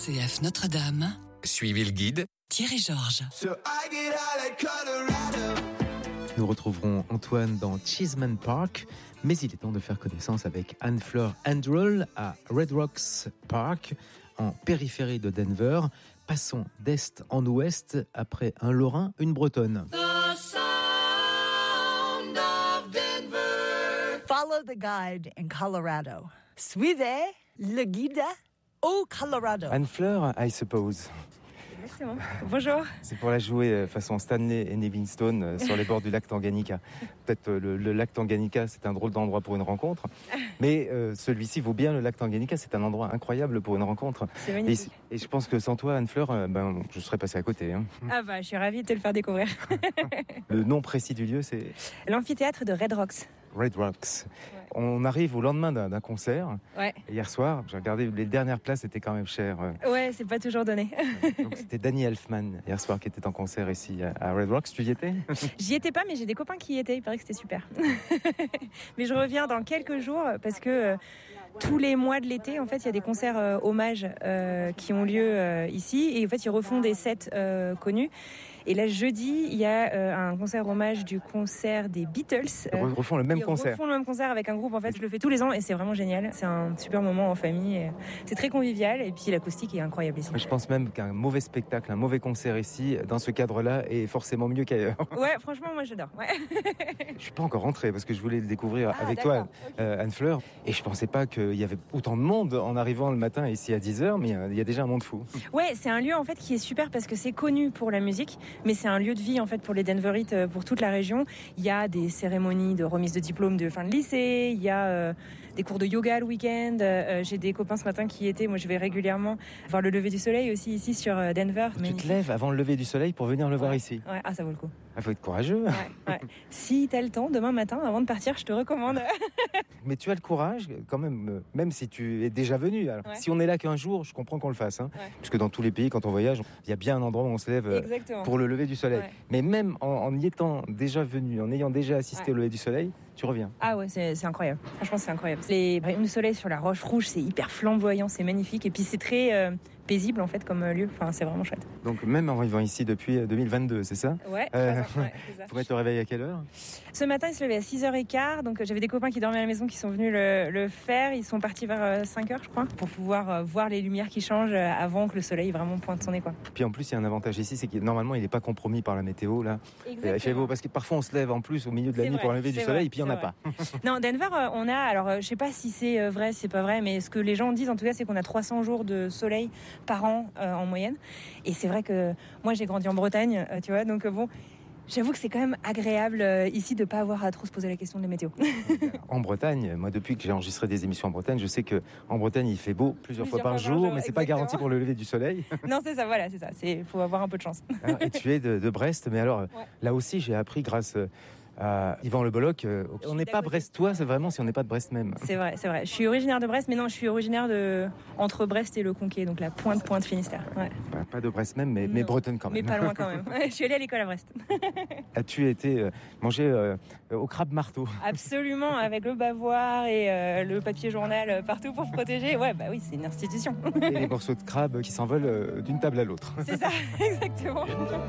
RCF Notre-Dame. Suivez le guide Thierry Georges. Nous retrouverons Antoine dans Cheeseman Park, mais il est temps de faire connaissance avec Anne-Fleur Androl à Red Rocks Park, en périphérie de Denver. Passons d'est en ouest après un Lorrain, une Bretonne. Follow the guide in Colorado. Suivez le guide au Colorado. Anne-Fleur, I suppose. Exactement. Bonjour. C'est pour la jouer façon Stanley et Livingstone sur les bords du lac Tanganyika. Peut-être le lac Tanganyika, c'est un drôle d'endroit pour une rencontre. Mais celui-ci vaut bien le lac Tanganyika. C'est un endroit incroyable pour une rencontre. C'est magnifique. Et je pense que sans toi, Anne-Fleur, je serais passé à côté. Hein. Ah bah, je suis ravie de te le faire découvrir. Le nom précis du lieu, c'est L'amphithéâtre de Red Rocks. Red Rocks. Ouais. On arrive au lendemain d'un concert. Ouais. Hier soir, j'ai regardé, les dernières places étaient quand même chères. Ouais, c'est pas toujours donné. Donc c'était Danny Elfman hier soir qui était en concert ici à Red Rocks. Tu y étais? J'y étais pas, mais j'ai des copains qui y étaient. Il paraît que c'était super. Mais je reviens dans quelques jours parce que tous les mois de l'été, en fait, il y a des concerts hommages qui ont lieu ici. Et en fait, ils refont des sets connus. Et là, jeudi, il y a un concert hommage du concert des Beatles. Ils refont le même concert. Ils refont le même concert avec un groupe. En fait, je le fais tous les ans et c'est vraiment génial. C'est un super moment en famille. C'est très convivial et puis l'acoustique est incroyable ici. Je pense même qu'un mauvais spectacle, un mauvais concert ici, dans ce cadre-là, est forcément mieux qu'ailleurs. Ouais, franchement, moi j'adore. Ouais. Je suis pas encore rentré parce que je voulais le découvrir avec toi, okay. Anne-Fleur. Et je pensais pas qu'il y avait autant de monde en arrivant le matin ici à 10h, mais il y a déjà un monde fou. Ouais, c'est un lieu en fait qui est super parce que c'est connu pour la musique, mais c'est un lieu de vie en fait pour les Denverites, pour toute la région. Il y a des cérémonies de remise de diplôme de fin de lycée, il y a des cours de yoga le week-end. J'ai des copains ce matin qui y étaient. Moi, je vais régulièrement voir le lever du soleil aussi ici sur Denver. Tu te lèves avant le lever du soleil pour venir le voir ici. Ouais, ah ça vaut le coup. Il faut être courageux. Ouais. Si t'as le temps, demain matin, avant de partir, je te recommande. Mais tu as le courage, quand même si tu es déjà venu. Alors, si on est là qu'un jour, je comprends qu'on le fasse. Hein, parce que dans tous les pays, quand on voyage, il y a bien un endroit où on se lève pour le lever du soleil. Ouais. Mais même en y étant déjà venu, en ayant déjà assisté au lever du soleil, tu reviens. Ah ouais, c'est incroyable. Franchement, c'est incroyable. Les rayons du soleil sur la roche rouge, c'est hyper flamboyant, c'est magnifique. Et puis c'est très paisible en fait comme lieu. Enfin, c'est vraiment chouette. Donc même en vivant ici depuis 2022, c'est ça? Ouais, c'est ça. Vous te réveiller à quelle heure? Ce matin, il se levait à 6h15. Donc j'avais des copains qui dormaient à la maison qui sont venus le faire. Ils sont partis vers 5h, je crois, pour pouvoir voir les lumières qui changent avant que le soleil vraiment pointe son nez, quoi. Puis en plus, il y a un avantage ici, c'est que normalement, il n'est pas compromis par la météo là. Il fait beau parce que parfois on se lève en plus au milieu de la nuit pour lever du soleil et puis il n'y en a pas. Non, Denver, on a, alors je sais pas si c'est vrai, si c'est pas vrai, mais ce que les gens disent en tout cas, c'est qu'on a 300 jours de soleil par an en moyenne. Et c'est vrai que moi j'ai grandi en Bretagne, tu vois, donc bon, j'avoue que c'est quand même agréable ici de pas avoir à trop se poser la question de la météo. En Bretagne, moi depuis que j'ai enregistré des émissions en Bretagne, je sais que en Bretagne il fait beau plusieurs fois par jour, mais c'est pas garanti pour le lever du soleil. Non, c'est ça, voilà, c'est ça. Faut avoir un peu de chance. Alors, et tu es de Brest, mais alors là aussi j'ai appris grâce à Yvan Le Bolloc, on n'est pas brestois, c'est vraiment si on n'est pas de Brest même. C'est vrai. Je suis originaire de Brest, mais non, je suis originaire entre Brest et le Conquet, donc la pointe Finistère. Ouais. Pas de Brest même, mais bretonne quand même. Mais pas loin quand même. Je suis allée à l'école à Brest. As-tu été manger au crabe marteau? Absolument, avec le bavoir et le papier journal partout pour protéger. Ouais, bah oui, c'est une institution. Et les morceaux de crabe qui s'envolent d'une table à l'autre. C'est ça, exactement.